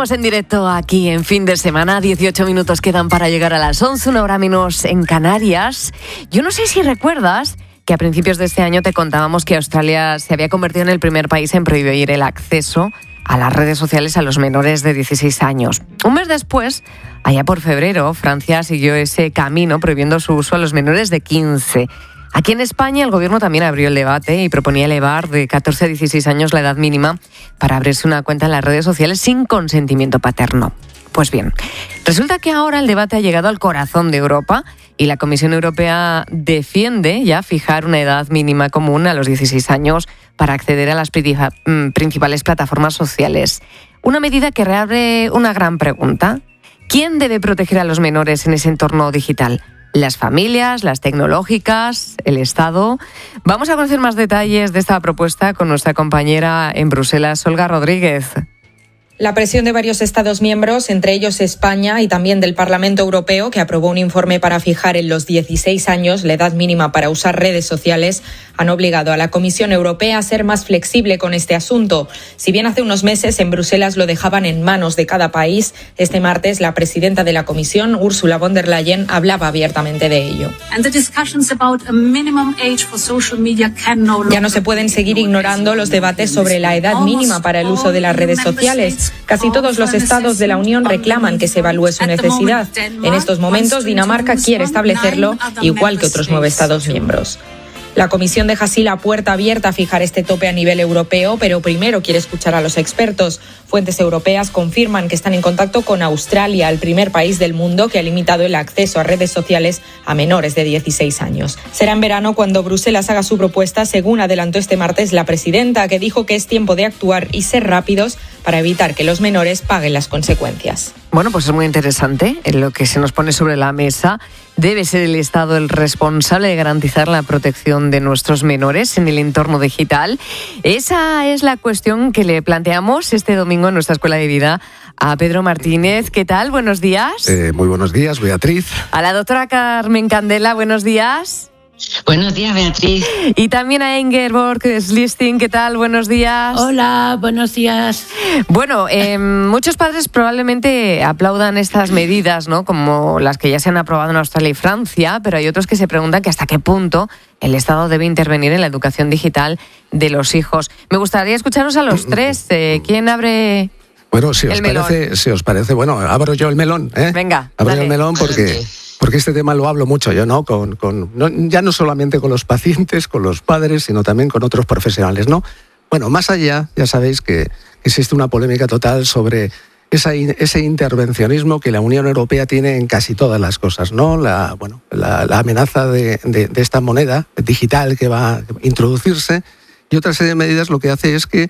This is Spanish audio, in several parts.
Estamos en directo aquí en Fin de Semana. 18 minutos quedan para llegar a las 11, una hora menos en Canarias. Yo no sé si recuerdas que a principios de este año te contábamos que Australia se había convertido en el primer país en prohibir el acceso a las redes sociales a los menores de 16 años. Un mes después, allá por febrero, Francia siguió ese camino prohibiendo su uso a los menores de 15. Aquí en España el gobierno también abrió el debate y proponía elevar de 14 a 16 años la edad mínima para abrirse una cuenta en las redes sociales sin consentimiento paterno. Pues bien, resulta que ahora el debate ha llegado al corazón de Europa y la Comisión Europea defiende ya fijar una edad mínima común a los 16 años para acceder a las principales plataformas sociales. Una medida que reabre una gran pregunta. ¿Quién debe proteger a los menores en ese entorno digital? ¿Las familias, las tecnológicas, el Estado? Vamos a conocer más detalles de esta propuesta con nuestra compañera en Bruselas, Olga Rodríguez. La presión de varios Estados miembros, entre ellos España, y también del Parlamento Europeo, que aprobó un informe para fijar en los 16 años la edad mínima para usar redes sociales, han obligado a la Comisión Europea a ser más flexible con este asunto. Si bien hace unos meses en Bruselas lo dejaban en manos de cada país, este martes la presidenta de la Comisión, Ursula von der Leyen, hablaba abiertamente de ello. Ya no se pueden seguir ignorando los debates sobre la edad mínima para el uso de las redes sociales. Casi todos los estados de la Unión reclaman que se evalúe su necesidad. En estos momentos, Dinamarca quiere establecerlo, igual que otros 9 estados miembros. La Comisión deja así la puerta abierta a fijar este tope a nivel europeo, pero primero quiere escuchar a los expertos. Fuentes europeas confirman que están en contacto con Australia, el primer país del mundo que ha limitado el acceso a redes sociales a menores de 16 años. Será en verano cuando Bruselas haga su propuesta, según adelantó este martes la presidenta, que dijo que es tiempo de actuar y ser rápidos para evitar que los menores paguen las consecuencias. Bueno, pues es muy interesante lo que se nos pone sobre la mesa. Debe ser el Estado el responsable de garantizar la protección de nuestros menores en el entorno digital. Esa es la cuestión que le planteamos este domingo en nuestra Escuela de Vida a Pedro Martínez. ¿Qué tal? Buenos días. Muy buenos días, Beatriz. A la doctora Carmen Candela, buenos días. Buenos días, Beatriz. Y también a Ingeborg Schlisting, ¿qué tal? Buenos días. Hola, buenos días. Bueno, muchos padres probablemente aplaudan estas medidas, ¿no? Como las que ya se han aprobado en Australia y Francia, pero hay otros que se preguntan que hasta qué punto el Estado debe intervenir en la educación digital de los hijos. Me gustaría escucharos a los tres. ¿Quién abre? Bueno, si os parece, bueno, abro yo el melón, ¿eh? Venga, abro dale. el melón porque este tema lo hablo mucho yo, ¿no? Ya no solamente con los pacientes, con los padres, sino también con otros profesionales, ¿no? Bueno, más allá, ya sabéis que existe una polémica total sobre ese intervencionismo que la Unión Europea tiene en casi todas las cosas, ¿no? La amenaza de esta moneda digital que va a introducirse y otra serie de medidas lo que hace es que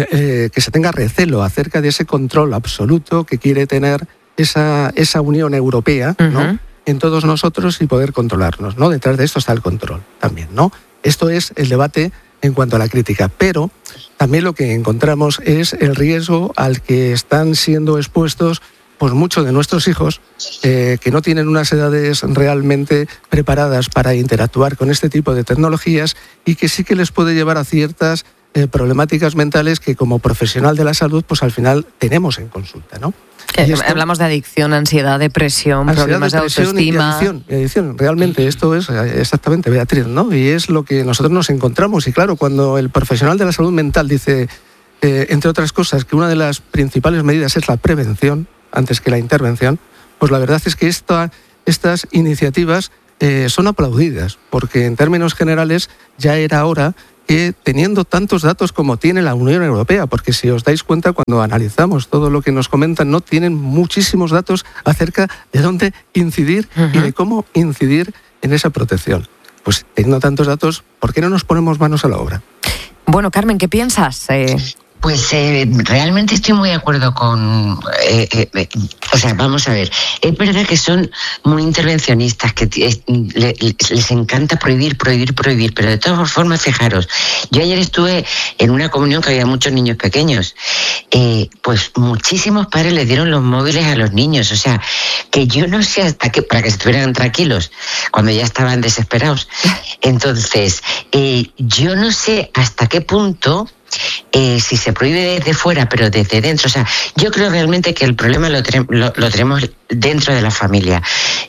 se tenga recelo acerca de ese control absoluto que quiere tener esa Unión Europea, ¿no? Uh-huh. En todos nosotros y poder controlarnos, ¿no? Detrás de esto está el control también, ¿no? Esto es el debate en cuanto a la crítica, pero también lo que encontramos es el riesgo al que están siendo expuestos pues muchos de nuestros hijos que no tienen unas edades realmente preparadas para interactuar con este tipo de tecnologías y que sí que les puede llevar a ciertas problemáticas mentales que como profesional de la salud pues al final tenemos en consulta, ¿no? Hablamos de adicción, ansiedad, depresión, problemas de autoestima. Y adicción. Realmente esto es exactamente, Beatriz, ¿no? Y es lo que nosotros nos encontramos. Y claro, cuando el profesional de la salud mental dice, entre otras cosas, que una de las principales medidas es la prevención antes que la intervención, pues la verdad es que estas iniciativas son aplaudidas, porque en términos generales ya era hora que teniendo tantos datos como tiene la Unión Europea, porque si os dais cuenta cuando analizamos todo lo que nos comentan, no tienen muchísimos datos acerca de dónde incidir y de cómo incidir en esa protección. Pues teniendo tantos datos, ¿por qué no nos ponemos manos a la obra? Bueno, Carmen, ¿qué piensas? Pues realmente estoy muy de acuerdo con... o sea, vamos a ver, es verdad que son muy intervencionistas, que les encanta prohibir, pero de todas formas, fijaros, yo ayer estuve en una comunión que había muchos niños pequeños, pues muchísimos padres les dieron los móviles a los niños, o sea, que yo no sé hasta qué, para que estuvieran tranquilos, cuando ya estaban desesperados. Entonces, yo no sé hasta qué punto si se prohíbe desde fuera, pero desde dentro, o sea, yo creo realmente que el problema lo tenemos dentro de la familia.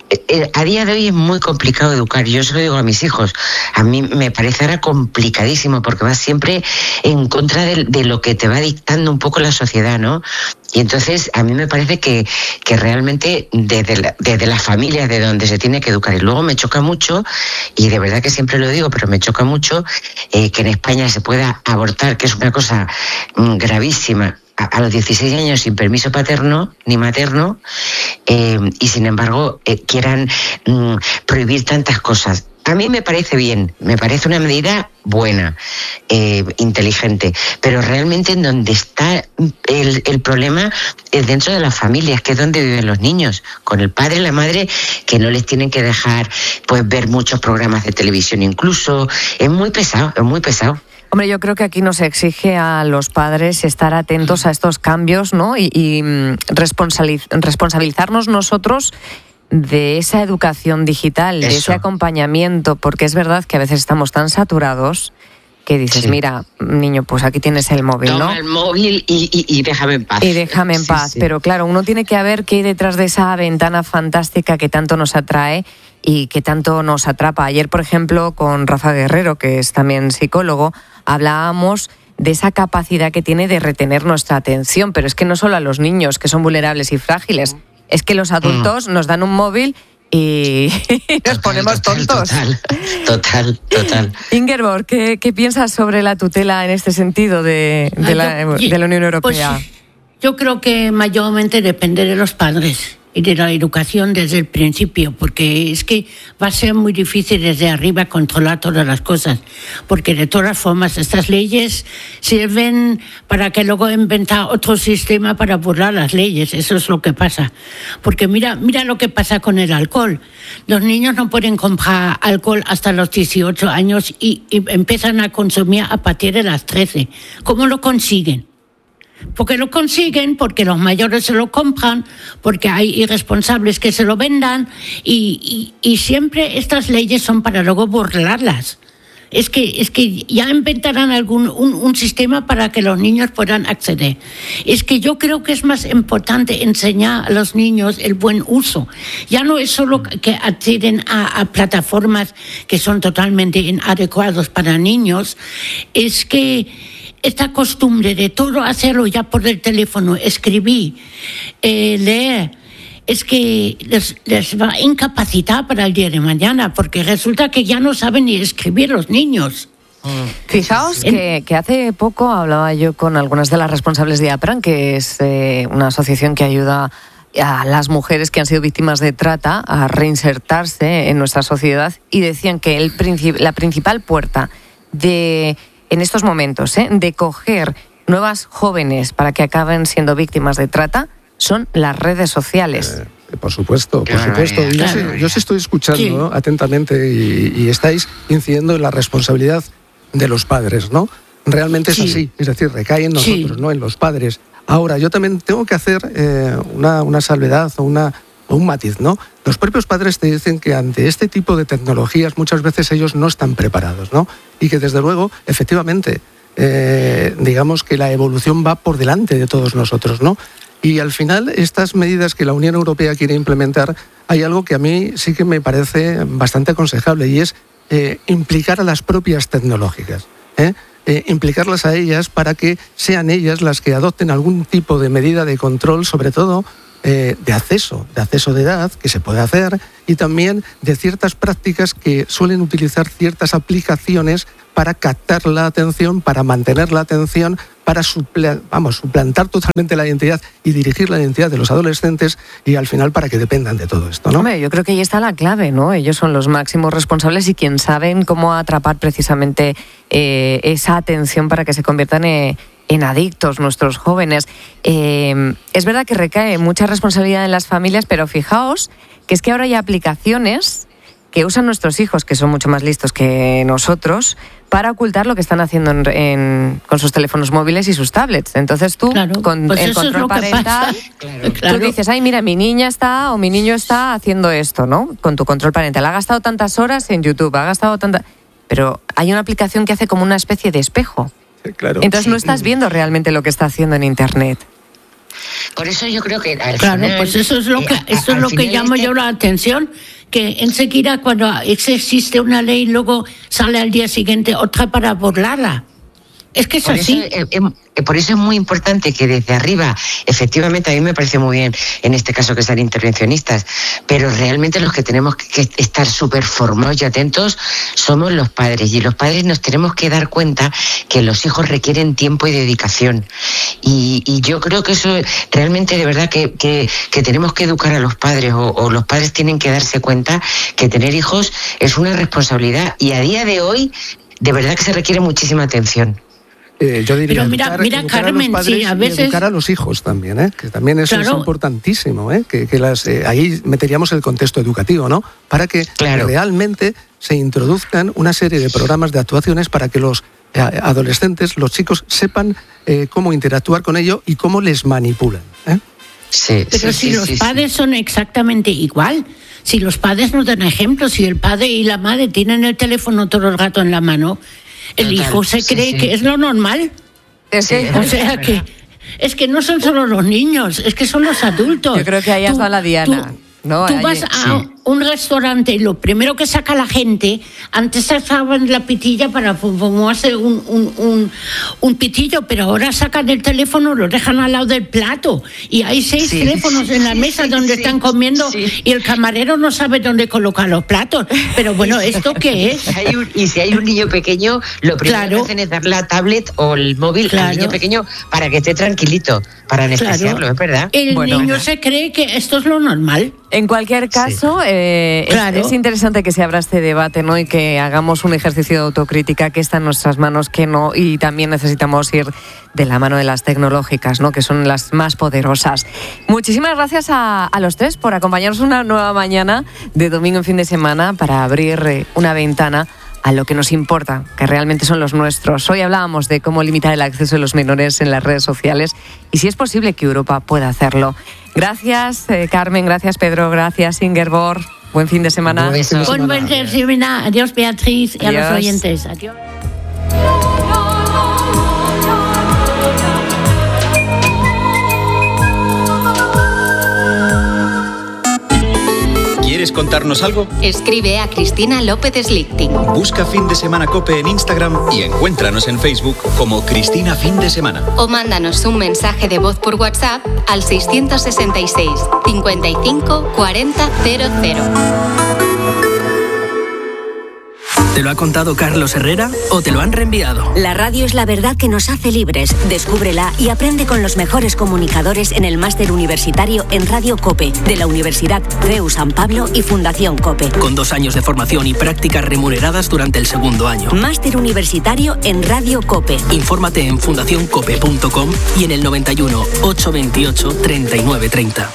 A día de hoy es muy complicado educar. Yo se lo digo a mis hijos. A mí me parece ahora complicadísimo porque vas siempre en contra de lo que te va dictando un poco la sociedad, ¿no? Y entonces a mí me parece que realmente desde la familia de donde se tiene que educar. Y luego me choca mucho, y de verdad que siempre lo digo, pero me choca mucho que en España se pueda abortar, que es una cosa gravísima, a los 16 años sin permiso paterno ni materno, y sin embargo quieran prohibir tantas cosas. A mí me parece bien, me parece una medida buena, inteligente, pero realmente en donde está el problema es dentro de las familias, que es donde viven los niños, con el padre y la madre, que no les tienen que dejar pues ver muchos programas de televisión incluso. Es muy pesado, es muy pesado. Hombre, yo creo que aquí nos exige a los padres estar atentos a estos cambios, ¿no? Y responsabilizarnos nosotros de esa educación digital, de ese acompañamiento, porque es verdad que a veces estamos tan saturados que dices, sí, mira, niño, pues aquí tienes el móvil, ¿no? Toma el móvil y déjame en paz. Y déjame en paz, sí. Pero claro, uno tiene que ver qué hay detrás de esa ventana fantástica que tanto nos atrae y que tanto nos atrapa. Ayer, por ejemplo, con Rafa Guerrero, que es también psicólogo, hablábamos de esa capacidad que tiene de retener nuestra atención, pero es que no solo a los niños, que son vulnerables y frágiles, es que los adultos nos dan un móvil y nos ponemos tontos. Total. Ingeborg, ¿qué piensas sobre la tutela en este sentido de la Unión Europea? Pues, yo creo que mayormente depende de los padres y de la educación desde el principio, porque es que va a ser muy difícil desde arriba controlar todas las cosas, porque de todas formas estas leyes sirven para que luego inventar otro sistema para burlar las leyes. Eso es lo que pasa, porque mira lo que pasa con el alcohol. Los niños no pueden comprar alcohol hasta los 18 años y empiezan a consumir a partir de las 13. ¿Cómo lo consiguen? Porque lo consiguen, porque los mayores se lo compran, porque hay irresponsables que se lo vendan y siempre estas leyes son para luego burlarlas. Es que ya inventarán un sistema para que los niños puedan acceder. Es que yo creo que es más importante enseñar a los niños el buen uso. Ya no es solo que acceden a plataformas que son totalmente inadecuadas para niños, es que esta costumbre de todo hacerlo ya por el teléfono, escribir, leer, es que les va a incapacitar para el día de mañana, porque resulta que ya no saben ni escribir los niños. Fijaos que hace poco hablaba yo con algunas de las responsables de APRAN, que es una asociación que ayuda a las mujeres que han sido víctimas de trata a reinsertarse en nuestra sociedad, y decían que la principal puerta en estos momentos, de coger nuevas jóvenes para que acaben siendo víctimas de trata, son las redes sociales. Por supuesto. Yo sí estoy escuchando, ¿no?, atentamente, y estáis incidiendo en la responsabilidad de los padres, ¿no? Realmente es así, es decir, recae en nosotros, no en los padres. Ahora, yo también tengo que hacer una salvedad o un matiz, ¿no? Los propios padres te dicen que ante este tipo de tecnologías muchas veces ellos no están preparados, ¿no? Y que desde luego, efectivamente, digamos que la evolución va por delante de todos nosotros, ¿no? Y al final, estas medidas que la Unión Europea quiere implementar, hay algo que a mí sí que me parece bastante aconsejable, y es implicar a las propias tecnológicas, implicarlas a ellas para que sean ellas las que adopten algún tipo de medida de control, sobre todo de acceso de edad, que se puede hacer, y también de ciertas prácticas que suelen utilizar ciertas aplicaciones para captar la atención, para mantener la atención, para suplantar totalmente la identidad y dirigir la identidad de los adolescentes, y al final para que dependan de todo esto, ¿no? Hombre, yo creo que ahí está la clave, ¿no? Ellos son los máximos responsables y quien saben cómo atrapar precisamente esa atención para que se conviertan en adictos nuestros jóvenes. Es verdad que recae mucha responsabilidad en las familias, pero fijaos que es que ahora hay aplicaciones que usan nuestros hijos, que son mucho más listos que nosotros, para ocultar lo que están haciendo con sus teléfonos móviles y sus tablets. Entonces tú, con pues el control parental, tú dices, ay, mira, mi niña está o mi niño está haciendo esto, ¿no? Con tu control parental. Ha gastado tantas horas en YouTube, ha gastado tantas... Pero hay una aplicación que hace como una especie de espejo. Claro. Entonces no estás viendo realmente lo que está haciendo en Internet. Por eso yo creo que al Claro, final, pues eso es lo que llamo yo la atención, que enseguida cuando existe una ley luego sale al día siguiente otra para burlarla. Es que es así. Por eso es muy importante que desde arriba, efectivamente, a mí me parece muy bien en este caso que sean intervencionistas, pero realmente los que tenemos que estar súper formados y atentos somos los padres, y los padres nos tenemos que dar cuenta que los hijos requieren tiempo y dedicación. Y yo creo que eso realmente, de verdad, que tenemos que educar a los padres, o los padres tienen que darse cuenta que tener hijos es una responsabilidad, y a día de hoy, de verdad que se requiere muchísima atención. Yo diría pero mira, Carmen, a los padres, sí, a veces... y educar a los hijos también, que también eso es importantísimo, ahí meteríamos el contexto educativo, ¿no? Para que realmente se introduzcan una serie de programas de actuaciones para que los adolescentes, los chicos, sepan cómo interactuar con ello y cómo les manipulan. Pero si los padres son exactamente igual, si los padres nos dan ejemplos, si el padre y la madre tienen el teléfono todo el rato en la mano, el hijo se cree que es lo normal. O sea que es que no son solo los niños, es que son los adultos. Yo creo que ahí has dado la diana. Tú vas a un restaurante y lo primero que saca la gente, antes sacaban la pitilla para fumarse un pitillo, pero ahora sacan el teléfono, lo dejan al lado del plato y hay 6 teléfonos en la mesa donde están comiendo y el camarero no sabe dónde colocar los platos. Pero bueno, ¿esto qué es? Y si hay un niño pequeño, lo primero que hacen es dar la tablet o el móvil al niño pequeño para que esté tranquilito, para anestesiarlo, ¿es verdad? El niño se cree que esto es lo normal. En cualquier caso, es interesante que se abra este debate, ¿no? Y que hagamos un ejercicio de autocrítica, que está en nuestras manos, que no, y también necesitamos ir de la mano de las tecnológicas, ¿no? Que son las más poderosas. Muchísimas gracias a los tres por acompañarnos una nueva mañana de domingo en fin de semana para abrir una ventana a lo que nos importa, que realmente son los nuestros. Hoy hablábamos de cómo limitar el acceso de los menores en las redes sociales y si es posible que Europa pueda hacerlo. Gracias, Carmen, gracias, Pedro, gracias, Ingeborg. Buen fin de semana. Buen fin de semana. Adiós, Beatriz, y a los oyentes. Adiós. ¿Quieres contarnos algo? Escribe a Cristina López Slichting. Busca Fin de Semana COPE en Instagram y encuéntranos en Facebook como Cristina Fin de Semana. O mándanos un mensaje de voz por WhatsApp al 666 55 40 00. ¿Te lo ha contado Carlos Herrera o te lo han reenviado? La radio es la verdad que nos hace libres. Descúbrela y aprende con los mejores comunicadores en el máster universitario en Radio COPE de la Universidad CEU San Pablo y Fundación COPE. Con 2 años de formación y prácticas remuneradas durante el segundo año. Máster universitario en Radio COPE. Infórmate en fundacioncope.com y en el 91 828 3930.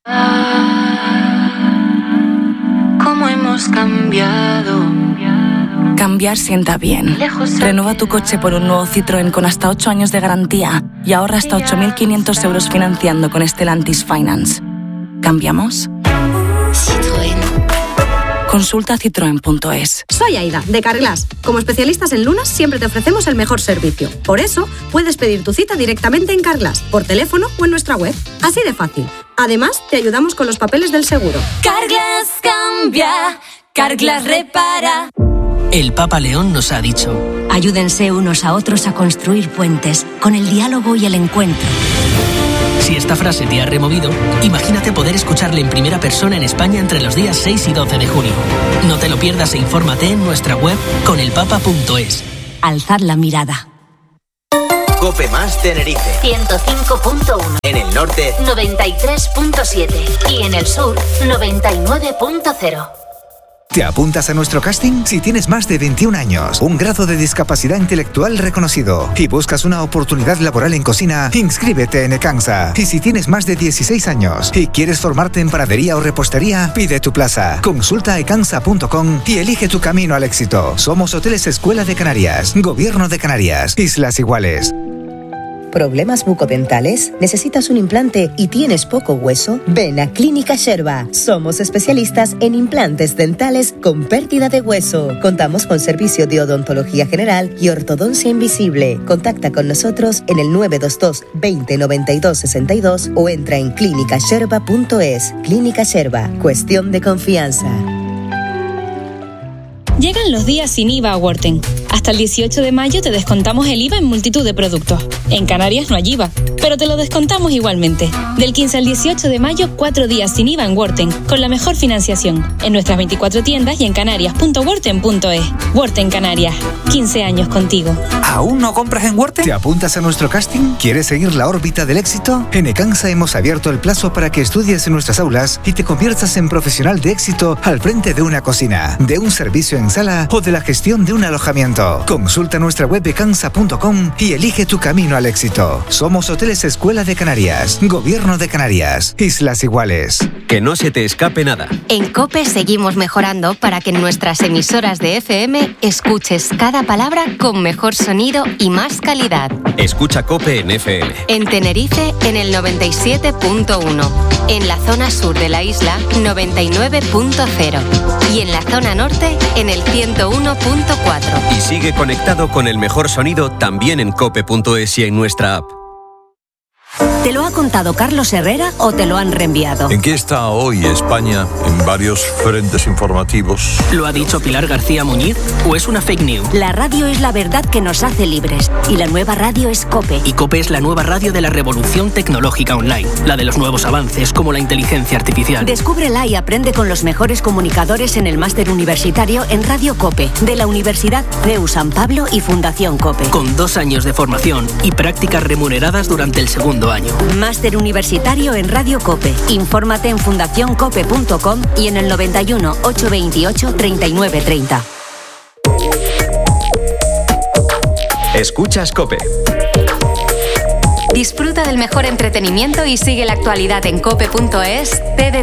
¿Cómo hemos cambiado? Cambiar sienta bien. Renueva tu coche por un nuevo Citroën con hasta 8 años de garantía y ahorra hasta 8.500 euros financiando con Stellantis Finance. ¿Cambiamos? Citroën. Consulta citroen.es. Soy Aida, de Carglass. Como especialistas en lunas, siempre te ofrecemos el mejor servicio. Por eso, puedes pedir tu cita directamente en Carglass, por teléfono o en nuestra web. Así de fácil. Además, te ayudamos con los papeles del seguro. Carglass cambia, Carglass repara. El Papa León nos ha dicho: ayúdense unos a otros a construir puentes con el diálogo y el encuentro. Si esta frase te ha removido, imagínate poder escucharle en primera persona en España entre los días 6 y 12 de junio. No te lo pierdas e infórmate en nuestra web conelpapa.es. Alzad la mirada. COPE más Tenerife 105.1. En el norte 93.7 y en el sur 99.0. ¿Te apuntas a nuestro casting? Si tienes más de 21 años, un grado de discapacidad intelectual reconocido y buscas una oportunidad laboral en cocina, inscríbete en Ecansa. Y si tienes más de 16 años y quieres formarte en panadería o repostería, pide tu plaza. Consulta ecansa.com y elige tu camino al éxito. Somos Hoteles Escuela de Canarias, Gobierno de Canarias, Islas Iguales. ¿Problemas bucodentales? ¿Necesitas un implante y tienes poco hueso? Ven a Clínica Sherba. Somos especialistas en implantes dentales con pérdida de hueso. Contamos con servicio de odontología general y ortodoncia invisible. Contacta con nosotros en el 922 20 92 62 o entra en clinicasherba.es. Clínica Sherba. Cuestión de confianza. Llegan los días sin IVA a Worten. Hasta el 18 de mayo te descontamos el IVA en multitud de productos. En Canarias no hay IVA, pero te lo descontamos igualmente. Del 15 al 18 de mayo, 4 días sin IVA en Worten, con la mejor financiación. En nuestras 24 tiendas y en canarias.worten.es. Worten Canarias, 15 años contigo. ¿Aún no compras en Worten? ¿Te apuntas a nuestro casting? ¿Quieres seguir la órbita del éxito? En Ecansa hemos abierto el plazo para que estudies en nuestras aulas y te conviertas en profesional de éxito al frente de una cocina, de un servicio en sala o de la gestión de un alojamiento. Consulta nuestra web ecansa.com y elige tu camino al éxito. Somos Hoteles Escuela de Canarias, Gobierno de Canarias, Islas Iguales. Que no se te escape nada. En COPE seguimos mejorando para que en nuestras emisoras de FM escuches cada palabra con mejor sonido y más calidad. Escucha COPE en FM. En Tenerife, en el 97.1. En la zona sur de la isla, 99.0. Y en la zona norte, en el 101.4. Y sigue conectado con el mejor sonido también en cope.es y en nuestra app. ¿Te lo ha contado Carlos Herrera o te lo han reenviado? ¿En qué está hoy España en varios frentes informativos? ¿Lo ha dicho Pilar García Muñiz o es una fake news? La radio es la verdad que nos hace libres y la nueva radio es COPE. Y COPE es la nueva radio de la revolución tecnológica online, la de los nuevos avances como la inteligencia artificial. Descúbrela y aprende con los mejores comunicadores en el máster universitario en Radio COPE de la Universidad CEU San Pablo y Fundación COPE. Con 2 años de formación y prácticas remuneradas durante el segundo año. Máster universitario en Radio COPE. Infórmate en fundacioncope.com y en el 91 828 3930. Escuchas COPE. Disfruta del mejor entretenimiento y sigue la actualidad en cope.es, TDT